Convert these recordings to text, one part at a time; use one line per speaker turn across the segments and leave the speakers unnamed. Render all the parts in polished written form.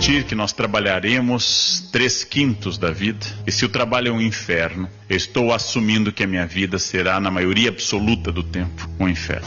admitir que nós trabalharemos 3/5 da vida, e se o trabalho é um inferno, eu estou assumindo que a minha vida será, na maioria absoluta do tempo, um inferno.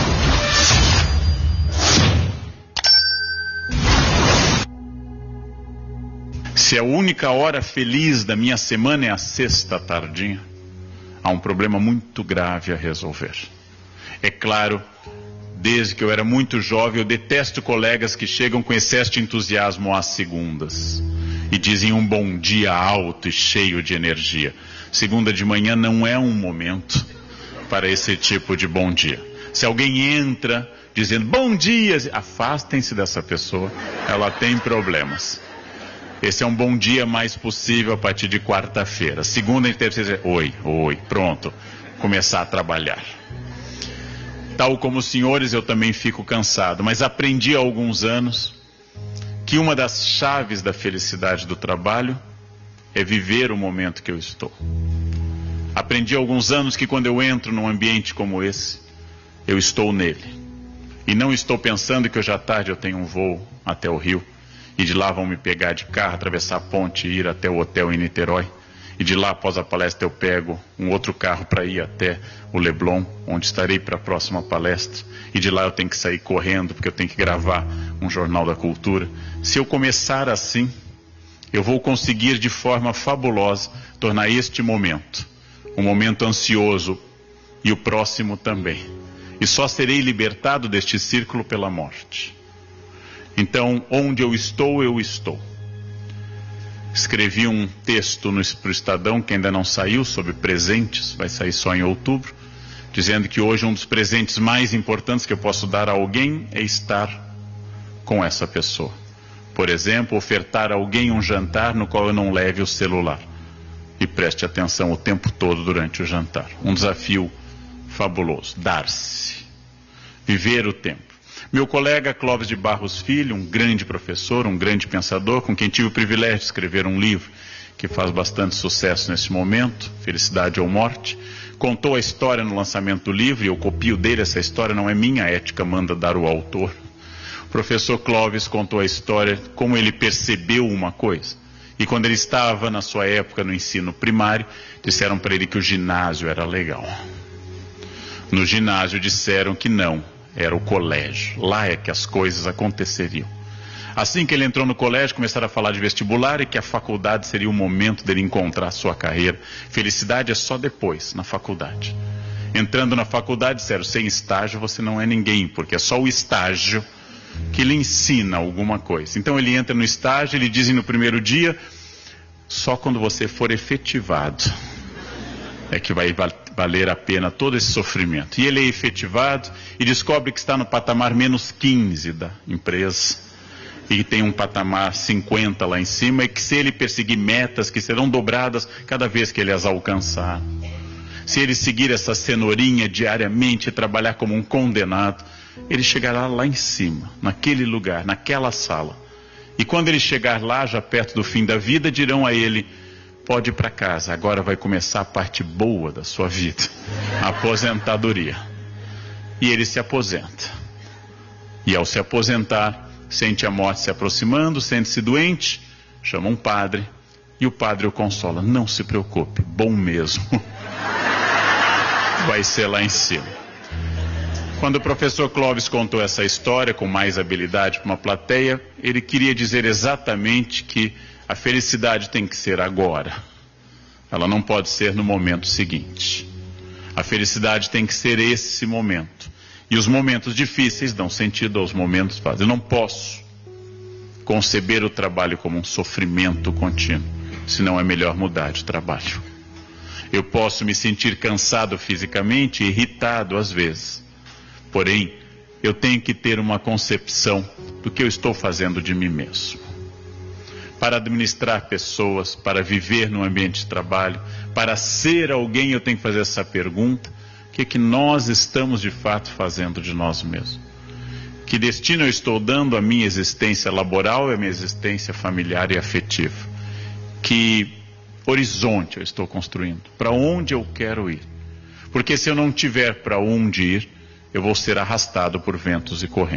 Se a única hora feliz da minha semana é a sexta tardinha, há um problema muito grave a resolver. É claro, desde que eu era muito jovem, eu detesto colegas que chegam com excesso de entusiasmo às segundas e dizem um bom dia alto e cheio de energia. Segunda de manhã não é um momento para esse tipo de bom dia. Se alguém entra dizendo bom dia, afastem-se dessa pessoa, ela tem problemas. Esse é um bom dia mais possível a partir de quarta-feira. Segunda e terceira, oi, pronto, começar a trabalhar. Tal como os senhores, eu também fico cansado, mas aprendi há alguns anos que uma das chaves da felicidade do trabalho é viver o momento que eu estou. Aprendi há alguns anos que quando eu entro num ambiente como esse, eu estou nele. E não estou pensando que hoje à tarde eu tenho um voo até o Rio, e de lá vão me pegar de carro, atravessar a ponte e ir até o hotel em Niterói. E de lá, após a palestra, eu pego um outro carro para ir até o Leblon, onde estarei para a próxima palestra. E de lá eu tenho que sair correndo, porque eu tenho que gravar um Jornal da Cultura. Se eu começar assim, eu vou conseguir de forma fabulosa tornar este momento um momento ansioso e o próximo também. E só serei libertado deste círculo pela morte. Então, onde eu estou. Escrevi um texto para o Estadão, que ainda não saiu, sobre presentes, vai sair só em outubro, dizendo que hoje um dos presentes mais importantes que eu posso dar a alguém é estar com essa pessoa. Por exemplo, ofertar a alguém um jantar no qual eu não leve o celular. E preste atenção o tempo todo durante o jantar. Um desafio fabuloso, dar-se, viver o tempo. Meu colega Clóvis de Barros Filho, um grande professor, um grande pensador, com quem tive o privilégio de escrever um livro que faz bastante sucesso nesse momento, Felicidade ou Morte, contou a história no lançamento do livro, e eu copio dele essa história, não é minha, a ética manda dar o autor. O professor Clóvis contou a história, como ele percebeu uma coisa. E quando ele estava, na sua época, no ensino primário, disseram para ele que o ginásio era legal. No ginásio disseram que não. Era o colégio, lá é que as coisas aconteceriam. Assim que ele entrou no colégio, começaram a falar de vestibular e que a faculdade seria o momento dele encontrar a sua carreira. Felicidade é só depois, na faculdade. Entrando na faculdade, disseram, sem estágio você não é ninguém, porque é só o estágio que lhe ensina alguma coisa. Então ele entra no estágio, ele dizem no primeiro dia, só quando você for efetivado é que vai valer a pena todo esse sofrimento. E ele é efetivado e descobre que está no patamar -15 da empresa e tem um patamar 50 lá em cima, e que se ele perseguir metas que serão dobradas cada vez que ele as alcançar, se ele seguir essa cenourinha diariamente e trabalhar como um condenado, ele chegará lá em cima, naquele lugar, naquela sala. E quando ele chegar lá, já perto do fim da vida, dirão a ele, pode ir para casa, agora vai começar a parte boa da sua vida, a aposentadoria. E ele se aposenta. E ao se aposentar, sente a morte se aproximando, sente-se doente, chama um padre, e o padre o consola, não se preocupe, bom mesmo, vai ser lá em cima. Quando o professor Clóvis contou essa história com mais habilidade para uma plateia, ele queria dizer exatamente que a felicidade tem que ser agora. Ela não pode ser no momento seguinte. A felicidade tem que ser esse momento. E os momentos difíceis dão sentido aos momentos fáceis. Eu não posso conceber o trabalho como um sofrimento contínuo, senão é melhor mudar de trabalho. Eu posso me sentir cansado fisicamente, irritado às vezes. Porém, eu tenho que ter uma concepção do que eu estou fazendo de mim mesmo. Para administrar pessoas, para viver num ambiente de trabalho, para ser alguém, eu tenho que fazer essa pergunta: o que é que nós estamos de fato fazendo de nós mesmos? Que destino eu estou dando à minha existência laboral e à minha existência familiar e afetiva? Que horizonte eu estou construindo? Para onde eu quero ir? Porque se eu não tiver para onde ir, eu vou ser arrastado por ventos e correntes.